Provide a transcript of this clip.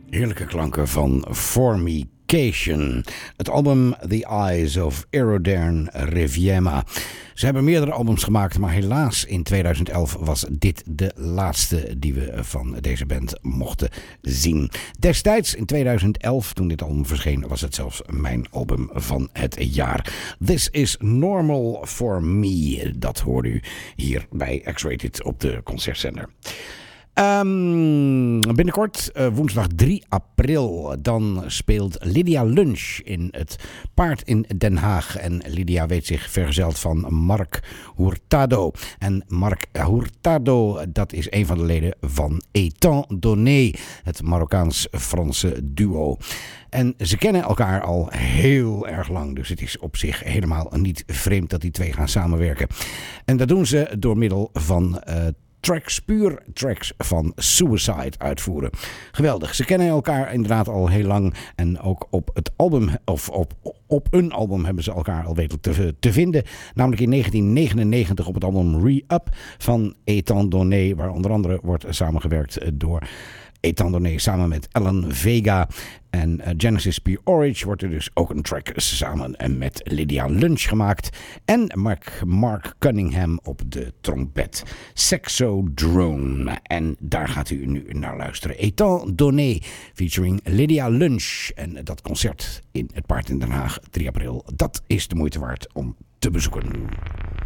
Heerlijke klanken van Formication. Het album The Eyes of Aerodern Riviema. Ze hebben meerdere albums gemaakt, maar helaas in 2011 was dit de laatste die we van deze band mochten zien. Destijds in 2011, toen dit album verscheen, was het zelfs mijn album van het jaar. This is Normal for Me. Dat hoort u hier bij X-Rated op de concertzender. Binnenkort, woensdag 3 april, dan speelt Lydia Lunch in het Paard in Den Haag. En Lydia weet zich vergezeld van Marc Hurtado. En Marc Hurtado, dat is een van de leden van Étant Donné, het Marokkaans-Franse duo. En ze kennen elkaar al heel erg lang, dus het is op zich helemaal niet vreemd dat die twee gaan samenwerken. En dat doen ze door middel van puur tracks van Suicide uitvoeren. Geweldig. Ze kennen elkaar inderdaad al heel lang. En ook op het album, of op een album hebben ze elkaar al weten te vinden. Namelijk in 1999 op het album Re-Up van Étant Donné, waar onder andere wordt samengewerkt door Étant Donné samen met Ellen Vega. En Genesis P. Orridge wordt er dus ook een track samen met Lydia Lunch gemaakt. En Mark Cunningham op de trompet. Sexodrome. En daar gaat u nu naar luisteren. Étant Donné featuring Lydia Lunch. En dat concert in het Paard in Den Haag 3 april. Dat is de moeite waard om te bezoeken.